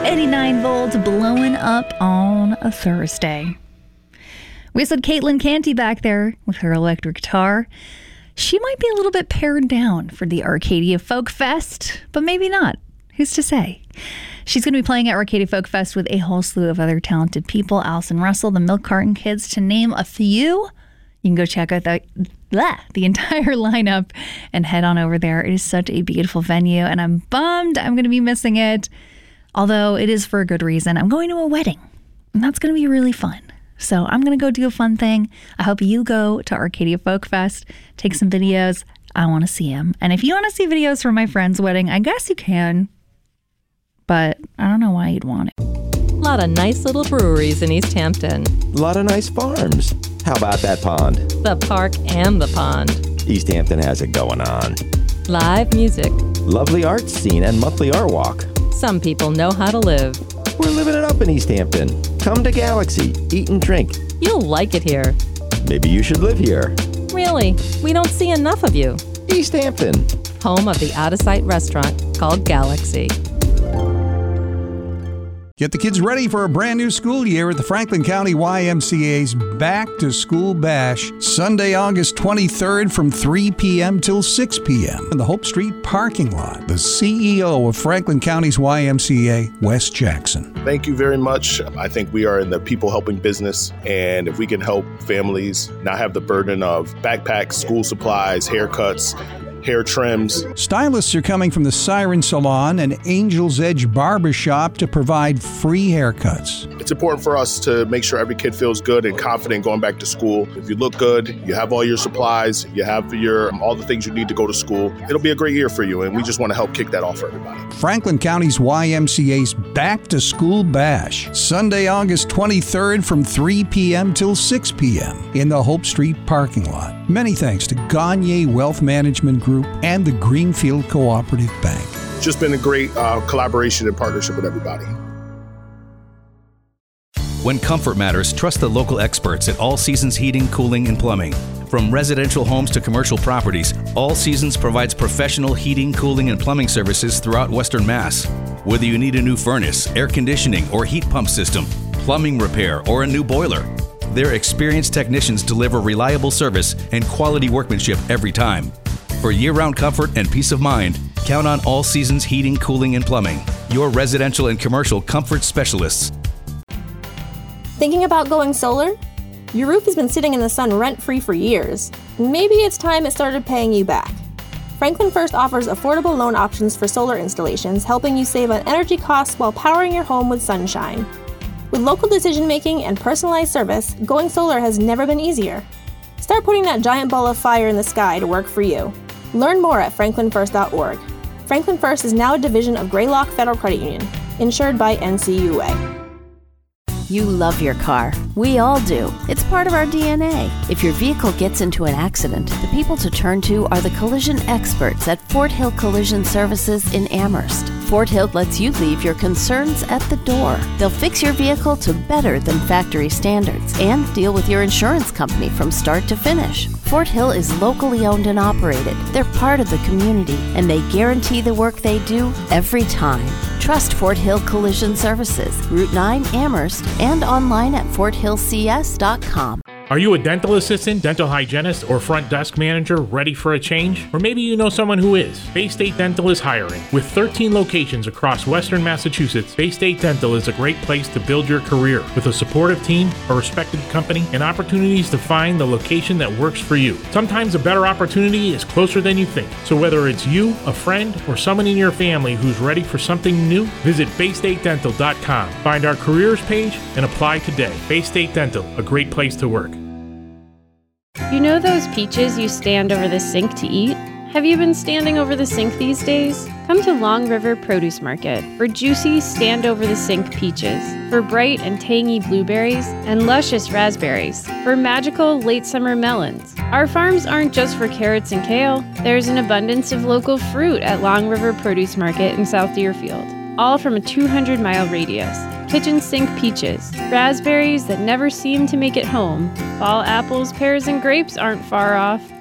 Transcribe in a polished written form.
89 volts blowing up on a Thursday. We said Caitlin Canty back there with her electric guitar. She might be a little bit pared down for the Arcadia Folk Fest, but maybe not. Who's to say? She's going to be playing at Arcadia Folk Fest with a whole slew of other talented people. Allison Russell, the Milk Carton Kids, to name a few. You can go check out the entire lineup and head on over there. It is such a beautiful venue, and I'm bummed I'm going to be missing it. Although it is for a good reason. I'm going to a wedding, and that's going to be really fun. So I'm going to go do a fun thing. I hope you go to Arcadia Folk Fest, take some videos. I want to see them. And if you want to see videos from my friend's wedding, I guess you can. But I don't know why you'd want it. A lot of nice little breweries in East Hampton. A lot of nice farms. How about that pond? The park and the pond. East Hampton has it going on. Live music. Lovely art scene and monthly art walk. Some people know how to live. We're living it up in East Hampton. Come to Galaxy, eat and drink. You'll like it here. Maybe you should live here. Really, we don't see enough of you. East Hampton. Home of the out-of-sight restaurant called Galaxy. Get the kids ready for a brand new school year at the Franklin County YMCA's Back to School Bash, Sunday, August 23rd from 3 p.m. till 6 p.m. in the Hope Street parking lot. The CEO of Franklin County's YMCA, Wes Jackson. Thank you very much. I think we are in the people helping business, and if we can help families not have the burden of backpacks, school supplies, haircuts, hair trims. Stylists are coming from the Siren Salon and Angel's Edge Barbershop to provide free haircuts. It's important for us to make sure every kid feels good and confident going back to school. If you look good, you have all your supplies, you have all the things you need to go to school, it'll be a great year for you, and we just want to help kick that off for everybody. Franklin County's YMCA's Back to School Bash, Sunday, August 23rd from 3 p.m. till 6 p.m. in the Hope Street parking lot. Many thanks to Gagne Wealth Management Group and the Greenfield Cooperative Bank. It's just been a great collaboration and partnership with everybody. When comfort matters, trust the local experts at All Seasons Heating, Cooling, and Plumbing. From residential homes to commercial properties, All Seasons provides professional heating, cooling, and plumbing services throughout Western Mass. Whether you need a new furnace, air conditioning, or heat pump system, plumbing repair, or a new boiler, their experienced technicians deliver reliable service and quality workmanship every time. For year-round comfort and peace of mind, count on All Seasons Heating, Cooling, and Plumbing, your residential and commercial comfort specialists. Thinking about going solar? Your roof has been sitting in the sun rent-free for years. Maybe it's time it started paying you back. Franklin First offers affordable loan options for solar installations, helping you save on energy costs while powering your home with sunshine. With local decision-making and personalized service, going solar has never been easier. Start putting that giant ball of fire in the sky to work for you. Learn more at franklinfirst.org. Franklin First is now a division of Greylock Federal Credit Union, insured by NCUA. You love your car. We all do. It's part of our DNA. If your vehicle gets into an accident, the people to turn to are the collision experts at Fort Hill Collision Services in Amherst. Fort Hill lets you leave your concerns at the door. They'll fix your vehicle to better than factory standards and deal with your insurance company from start to finish. Fort Hill is locally owned and operated. They're part of the community, and they guarantee the work they do every time. Trust Fort Hill Collision Services, Route 9 Amherst, and online at forthillcs.com. Are you a dental assistant, dental hygienist, or front desk manager ready for a change? Or maybe you know someone who is. Bay State Dental is hiring. With 13 locations across Western Massachusetts, Bay State Dental is a great place to build your career with a supportive team, a respected company, and opportunities to find the location that works for you. Sometimes a better opportunity is closer than you think. So whether it's you, a friend, or someone in your family who's ready for something new, visit BayStateDental.com. Find our careers page and apply today. Bay State Dental, a great place to work. You know those peaches you stand over the sink to eat? Have you been standing over the sink these days? Come to Long River Produce Market for juicy stand-over-the-sink peaches, for bright and tangy blueberries, and luscious raspberries, for magical late summer melons. Our farms aren't just for carrots and kale. There's an abundance of local fruit at Long River Produce Market in South Deerfield, all from a 200-mile radius. Kitchen sink peaches, raspberries that never seem to make it home, fall apples, pears, and grapes aren't far off.